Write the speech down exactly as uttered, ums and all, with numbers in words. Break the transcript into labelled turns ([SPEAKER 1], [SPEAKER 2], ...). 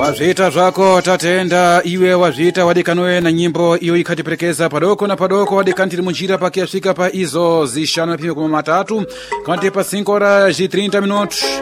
[SPEAKER 1] wazvita zvako tatenda iwe wazvita wadikanowe na nyimbo iyo ikatiperekeza padoko na padoko wadikantiri munjira pake yasvika pa izo zishanu na pime kuma matatu kanti pa cinco horas e trinta minutos